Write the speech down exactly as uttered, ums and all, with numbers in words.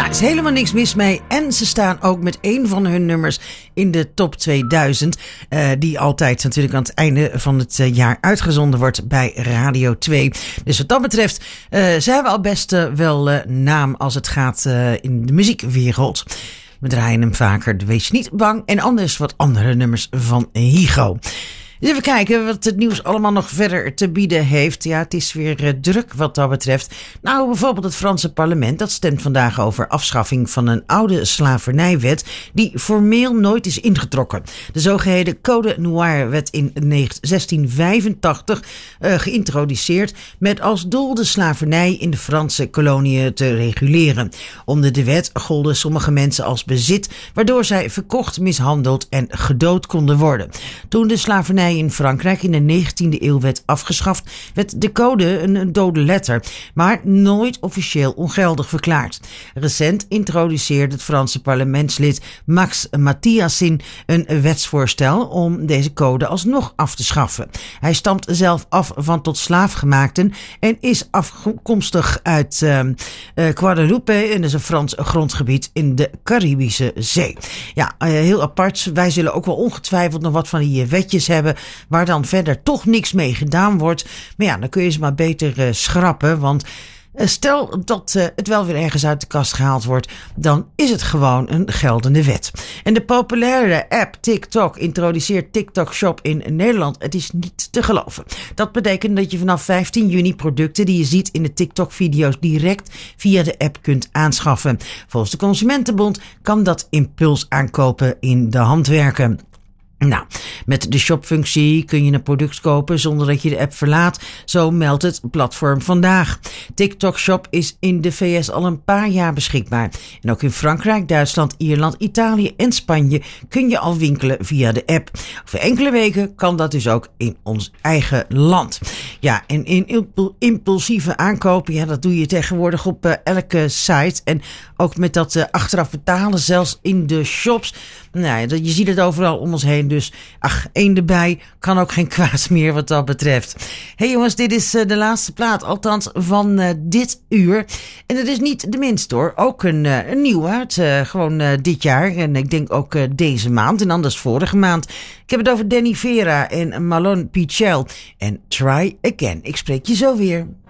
er is helemaal niks mis mee. En ze staan ook met een van hun nummers in de top tweeduizend. Uh, die altijd natuurlijk aan het einde van het uh, jaar uitgezonden wordt bij Radio twee. Dus wat dat betreft, uh, ze hebben al best uh, wel uh, naam als het gaat uh, in de muziekwereld. We draaien hem vaker, wees je niet bang. En anders wat andere nummers van Hygo. Dus even kijken wat het nieuws allemaal nog verder te bieden heeft. Ja, het is weer uh, druk wat dat betreft. Nou, bijvoorbeeld het Franse parlement, dat stemt vandaag over afschaffing van een oude slavernijwet die formeel nooit is ingetrokken. De zogeheten Code Noir werd in zestien vijfentachtig uh, geïntroduceerd met als doel de slavernij in de Franse koloniën te reguleren. Onder de wet golden sommige mensen als bezit, waardoor zij verkocht, mishandeld en gedood konden worden. Toen de slavernij in Frankrijk in de negentiende eeuw werd afgeschaft, werd de code een dode letter, maar nooit officieel ongeldig verklaard. Recent introduceerde het Franse parlementslid Max Mathiassin een wetsvoorstel om deze code alsnog af te schaffen. Hij stamt zelf af van tot slaafgemaakten en is afkomstig uit uh, uh, Guadeloupe, en dat is een Frans grondgebied in de Caribische Zee. Ja, uh, heel apart. Wij zullen ook wel ongetwijfeld nog wat van die wetjes hebben waar dan verder toch niks mee gedaan wordt. Maar ja, dan kun je ze maar beter uh, schrappen, want uh, stel dat uh, het wel weer ergens uit de kast gehaald wordt, dan is het gewoon een geldende wet. En de populaire app TikTok introduceert TikTok Shop in Nederland. Het is niet te geloven. Dat betekent dat je vanaf vijftien juni producten die je ziet in de TikTok-video's direct via de app kunt aanschaffen. Volgens de Consumentenbond kan dat impuls aankopen in de hand werken. Nou, met de shopfunctie kun je een product kopen zonder dat je de app verlaat. Zo meldt het platform vandaag. TikTok Shop is in de V S al een paar jaar beschikbaar. En ook in Frankrijk, Duitsland, Ierland, Italië en Spanje kun je al winkelen via de app. Over enkele weken kan dat dus ook in ons eigen land. Ja, en in impulsieve aankopen, ja, dat doe je tegenwoordig op uh, elke site. En ook met dat uh, achteraf betalen, zelfs in de shops. Nou ja, je ziet het overal om ons heen. Dus, ach, één erbij kan ook geen kwaad meer wat dat betreft. Hé hey jongens, dit is uh, de laatste plaat, althans van uh, dit uur. En het is niet de minste hoor. Ook een, uh, een nieuw uit, uh, gewoon uh, dit jaar. En ik denk ook uh, deze maand en anders vorige maand. Ik heb het over Danny Vera en Malone Pichel. En Try Again. Ik spreek je zo weer.